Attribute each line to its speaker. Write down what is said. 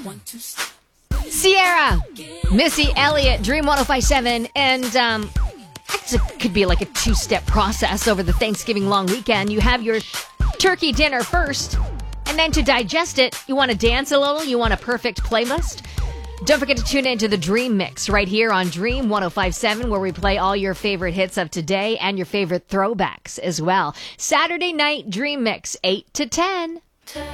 Speaker 1: Sierra, Missy Elliott, Dream 1057, and it could be like a two-step process over the Thanksgiving long weekend. You have your turkey dinner first, and then to digest it, you want to dance a little, you want a perfect playlist. Don't forget to tune in to the Dream Mix right here on Dream 1057, where we play all your favorite hits of today and your favorite throwbacks as well. Saturday night Dream Mix, 8 to 10.